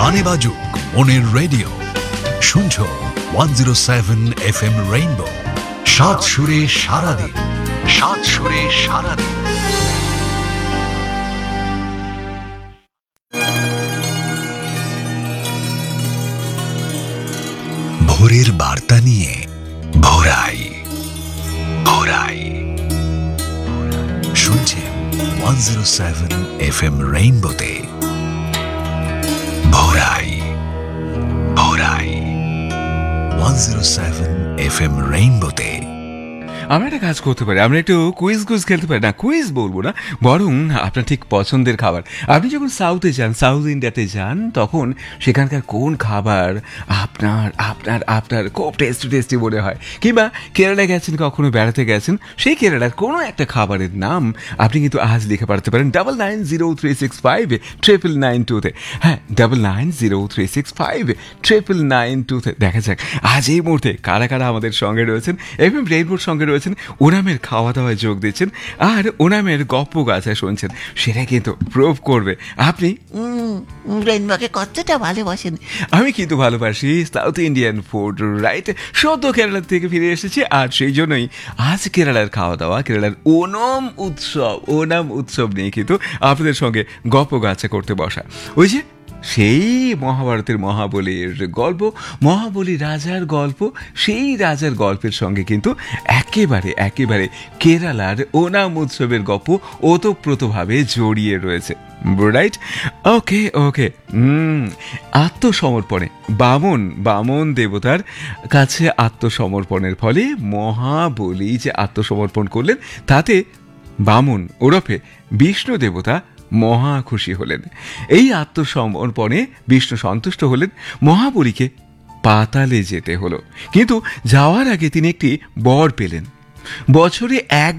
গানে বাজুক মনের রেডিও, শুনছো 107 FM রেইনবো, সাত সুরে সারাদিন, সাত সুরে সারাদিন। ভোরের বার্তা নিয়ে ভোরাই ভোরাই শুনছেন 107 FM রেইনবোতে ভোরাই ভোরাই 107 FM রেইনবোতে। আমরা একটা কাজ করতে পারি, আমরা একটু কুইজ খেলতে পারি। না, কুইজ বলবো না, বরং আপনার ঠিক পছন্দের খাবার। আপনি যখন সাউথে যান, সাউথ ইন্ডিয়াতে যান, তখন সেখানকার কোন খাবার আপনার আপনার আপনার খুব টেস্টি মনে হয়, কিংবা কেরালা গেছেন, কখনো বেড়াতে গেছেন, সেই কেরালার কোনো একটা খাবারের নাম আপনি কিন্তু আজ লিখে পাঠাতে পারেন 9903659992-তে। হ্যাঁ, 9903659992-তে। দেখা যাক আজ এই মুহূর্তে কারা কারা আমাদের সঙ্গে রয়েছেন, এফএম রেইনবোর সঙ্গে রয়েছেন, ওনামের খাওয়া দাওয়ায় যোগ দিচ্ছেন আর ওনামের গপ্প গাছা শুনছেন। সেটা কিন্তু প্রুভ করবে আপনি রেইনবোকে কতটা ভালোবাসেন। আমি কিন্তু ভালোবাসি সাউথ ইন্ডিয়ান ফুড, রাইট? সদ্য কেরালার থেকে ফিরে এসেছি, আর সেই জন্যই আজ কেরালার খাওয়া দাওয়া, কেরালার ওনাম উৎসব নিয়ে কিন্তু আপনাদের সঙ্গে গপ্প গাছা করতে বসা। ওই যে সেই মহাভারতের মহাবলীর গল্প, মহাবলী রাজার গল্প, সেই রাজার গল্পের সঙ্গে কিন্তু একেবারে কেরালার ওনাম উৎসবের গল্প ওতপ্রোতভাবে জড়িয়ে রয়েছে, রাইট? ওকে আত্মসমর্পণে বামন দেবতার কাছে আত্মসমর্পণের ফলে মহাবলী যে আত্মসমর্পণ করলেন, তাতে বামন ওরফে বিষ্ণু দেবতা মহা খুশি হলেন। এই আত্মসমর্পণে বিষ্ণু সন্তুষ্ট হলেন, মহাবলীকে পাতালে যেতে হলো। কিন্তু যাওয়ার আগে তিনি একটি বর পেলেন। বছরে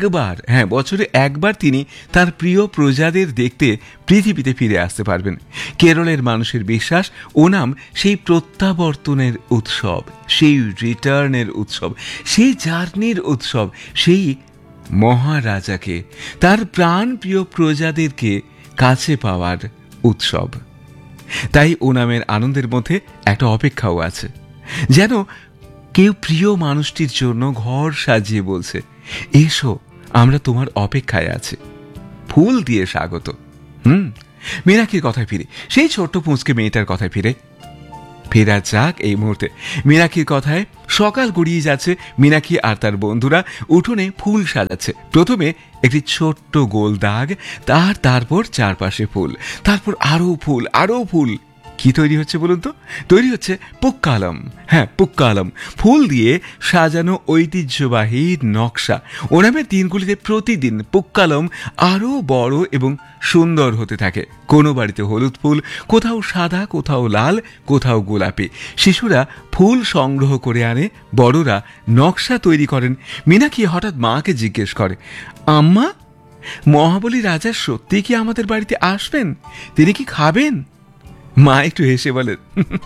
একবার তিনি তার প্রিয় প্রজাদের দেখতে পৃথিবীতে ফিরে আসতে পারবেন। কেরলের মানুষের বিশ্বাস ওনাম সেই প্রত্যাবর্তনের উৎসব, সেই রিটার্নের উৎসব, সেই জার্নির উৎসব, সেই মহারাজাকে, তার প্রাণ প্রিয় প্রজাদেরকে কাছে পাওয়ার উৎসব। তাই ওনামের আনন্দের মধ্যে একটা অপেক্ষাও আছে, যেন কেউ প্রিয় মানুষটির জন্য ঘর সাজিয়ে বলছে, এসো, আমরা তোমার অপেক্ষায় আছি। ফুল দিয়ে স্বাগত। মীনাক্ষীর কথায় ফিরে, সেই ছোট্ট পুঁচকে মেয়েটার কথায় ফেরা যাক এই মুহূর্তে। মীনাক্ষীর কথায় সকাল গড়িয়ে যাচ্ছে, মীনাক্ষী আর তার বন্ধুরা উঠোনে ফুল সাজাচ্ছে। প্রথমে একটি ছোট্ট গোল দাগ, তারপর চারপাশে ফুল, তারপর আরো ফুল। কি তৈরি হচ্ছে বলুন তো? তৈরি হচ্ছে পুক্কালম। হ্যাঁ, পুক্কালম, ফুল দিয়ে সাজানো ঐতিহ্যবাহী নকশা। ওনামের দিনগুলিতে প্রতিদিন পুক্কালম আরো বড় এবং সুন্দর হতে থাকে। কোনো বাড়িতে হলুদ ফুল, কোথাও সাদা, কোথাও লাল, কোথাও গোলাপি। শিশুরা ফুল সংগ্রহ করে আনে, বড়রা নকশা তৈরি করেন। মীনাক্ষী হঠাৎ মাকে জিজ্ঞেস করে, আম্মা, মহাবলী রাজা সত্যি কি আমাদের বাড়িতে আসবেন? তিনি কি খাবেন? মা একটু হেসে বলেন,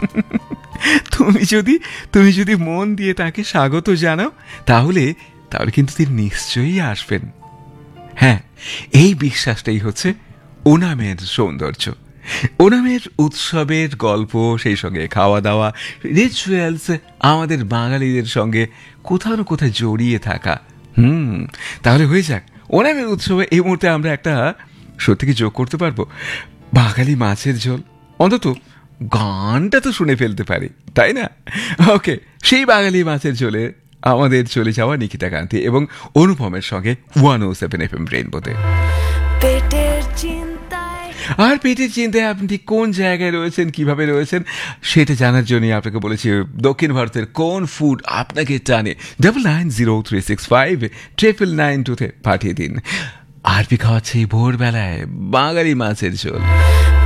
তুমি যদি মন দিয়ে তাকে স্বাগত জানাও, তাহলে কিন্তু তিনি নিশ্চয়ই আসবেন। হ্যাঁ, এই বিশ্বাসটাই হচ্ছে ওনামের সৌন্দর্য, ওনামের উৎসবের গল্প, সেই সঙ্গে খাওয়া দাওয়া, রিচুয়ালস, আমাদের বাঙালিদের সঙ্গে কোথাও না কোথাও জড়িয়ে থাকা। তাহলে হয়ে যাক ওনামের উৎসবে এই মুহূর্তে আমরা একটা সত্যি কি যোগ করতে পারবো, বাঙালি মাছের ঝোল। অন্তত গানটা তো শুনে ফেলতে পারি, তাই না? ওকে, সেই বাঙালি মাছের ঝোলে আমাদের চলে যাওয়া নিকিতা কান্তি এবং অনুপমের সঙ্গে 107 FM রেইনবোতে। আর পেটের চিন্তায় আপনি ঠিক কোন জায়গায় রয়েছেন, কিভাবে রয়েছেন, সেটা জানার জন্য আপনাকে বলেছি দক্ষিণ ভারতের কোন ফুড আপনাকে টানে। 9903659992-তে পাঠিয়ে দিন। আরবি খাওয়াচ্ছে ভোরবেলায় বাঙালি মাছের ঝোল।